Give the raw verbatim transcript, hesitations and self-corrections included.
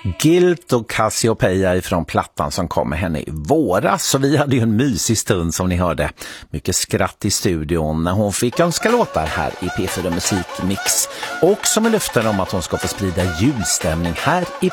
Guilt och Cassiopeia ifrån plattan som kom med henne i våras. Så vi hade ju en mysig stund som ni hörde. Mycket skratt i studion när hon fick önska låtar här i P fyra Musikmix. Och som är löften om att hon ska få sprida julstämning här i P